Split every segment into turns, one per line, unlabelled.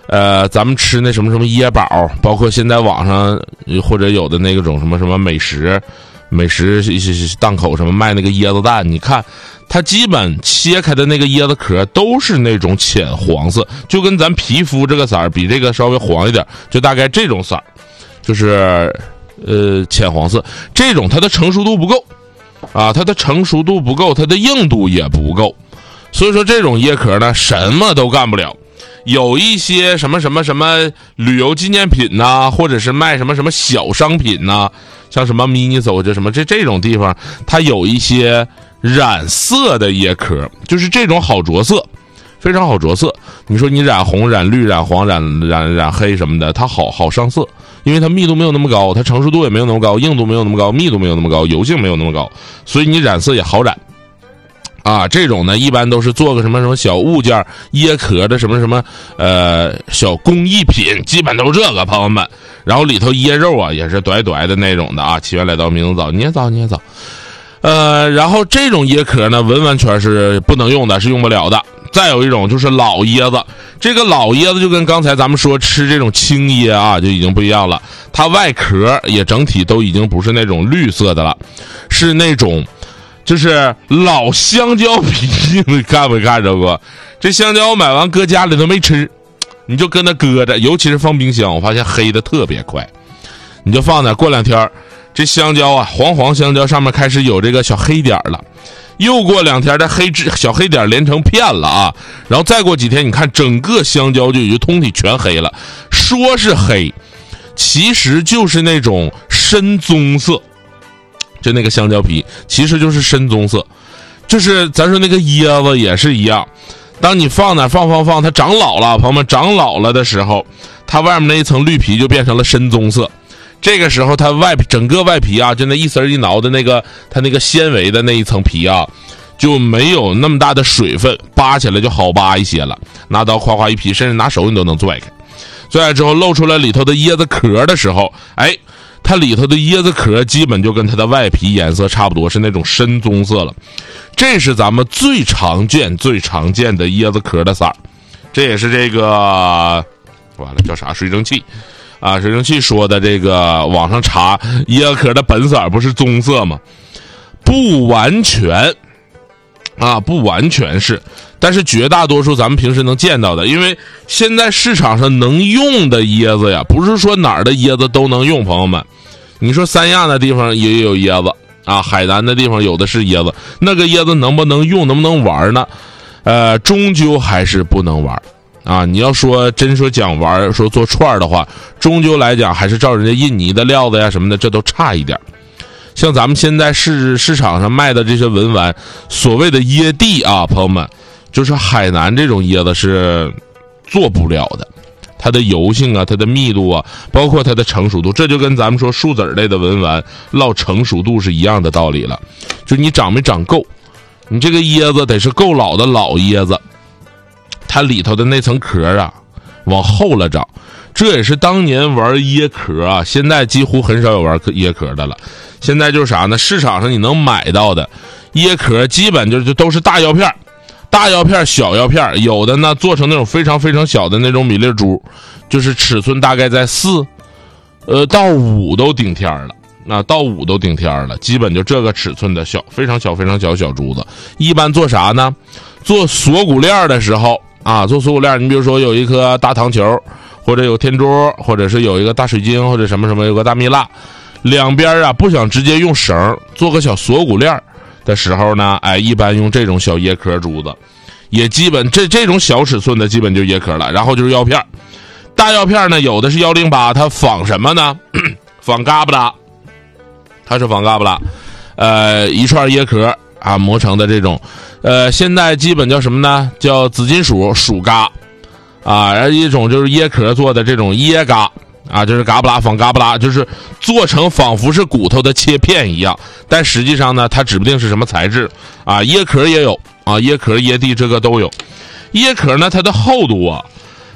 咱们吃那什么什么椰宝，包括现在网上或者有的那种什么什么美食档口什么卖那个椰子蛋，你看它基本切开的那个椰子壳都是那种浅黄色，就跟咱皮肤这个色儿比这个稍微黄一点，就大概这种色儿，就是浅黄色。这种它的成熟度不够啊，它的成熟度不够，它的硬度也不够，所以说这种椰壳呢什么都干不了。有一些什么什么什么旅游纪念品呐，或者是卖什么什么小商品呐，像什么 mini 走这什么这种地方，它有一些染色的椰壳，就是这种好着色，非常好着色。你说你染红、染绿、染黄、染黑什么的，它好上色，因为它密度没有那么高，它成熟度也没有那么高，硬度没有那么高，密度没有那么高，油性没有那么高，所以你染色也好染。啊，这种呢一般都是做个什么什么小物件，椰壳的什么什么小工艺品，基本都是这个朋友们。然后里头椰肉啊也是短的那种的啊，起源来到明早，你也早。然后这种椰壳呢完全是不能用的，是用不了的。再有一种就是老椰子，这个老椰子就跟刚才咱们说吃这种青椰啊就已经不一样了，它外壳也整体都已经不是那种绿色的了，是那种就是老香蕉皮，你看没看着过？这香蕉买完搁家里都没吃，你就跟那搁着，尤其是放冰箱，我发现黑的特别快。你就放那，过2天，这香蕉啊，黄香蕉上面开始有这个小黑点了，又过2天，这小黑点连成片了啊。然后再过几天，你看整个香蕉就已经通体全黑了，说是黑，其实就是那种深棕色。就那个香蕉皮其实就是深棕色，就是咱说那个椰子也是一样，当你放那放它长老了，朋友们，长老了的时候，它外面那一层绿皮就变成了深棕色，这个时候它整个外皮啊，就那一丝一挠的那个它那个纤维的那一层皮啊，就没有那么大的水分，扒起来就好扒一些了，拿刀夸一劈，甚至拿手你都能拽开，拽开之后露出来里头的椰子壳的时候，哎，它里头的椰子壳基本就跟它的外皮颜色差不多，是那种深棕色了。这是咱们最常见的椰子壳的色儿。这也是这个完了叫啥水蒸气啊？水蒸气说的这个网上查椰子壳的本色不是棕色吗？不完全啊，不完全是，但是绝大多数咱们平时能见到的，因为现在市场上能用的椰子呀，不是说哪儿的椰子都能用，朋友们。你说三亚那地方也有椰子啊，海南的地方有的是椰子，那个椰子能不能用，能不能玩呢？终究还是不能玩啊。你要说真说讲玩，说做串的话，终究来讲还是照人家印尼的料子呀什么的，这都差一点。像咱们现在市场上卖的这些文玩，所谓的椰蒂啊，朋友们，就是海南这种椰子是做不了的，它的油性啊，它的密度啊，包括它的成熟度，这就跟咱们说树籽类的文玩烙成熟度是一样的道理了。就你长没长够，你这个椰子得是够老的老椰子，它里头的那层壳啊往后了长。这也是当年玩椰壳啊，现在几乎很少有玩椰壳的了。现在就是啥呢？市场上你能买到的椰壳基本就都是大药片，小药片，有的呢做成那种非常非常小的那种米粒珠，就是尺寸大概在4到5都顶天了。那到5都顶天了，基本就这个尺寸的非常小小珠子。一般做啥呢？做锁骨链的时候啊，做锁骨链，你比如说有一颗大糖球，或者有天珠，或者是有一个大水晶，或者什么什么，有个大蜜蜡，两边啊不想直接用绳做个小锁骨链的时候呢，哎，一般用这种小椰壳珠子，也基本这种小尺寸的基本就是椰壳了。然后就是药片，大药片呢有的是108，它仿什么呢？仿嘎巴拉，它是仿嘎巴拉，一串椰壳啊磨成的这种，现在基本叫什么呢？叫紫金属嘎啊，然后一种就是椰壳做的这种椰嘎啊，就是嘎巴拉仿嘎巴拉，就是做成仿佛是骨头的切片一样，但实际上呢，它指不定是什么材质啊。椰壳也有啊，椰壳、椰蒂这个都有。椰壳呢，它的厚度啊，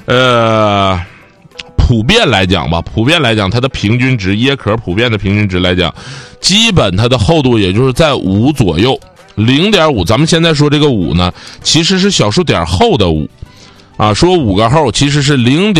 普遍来讲，它的平均值，椰壳普遍的平均值来讲，基本它的厚度也就是在5左右，0.5。咱们现在说这个5呢，其实是小数点后的5。啊，说5个厚其实是0.5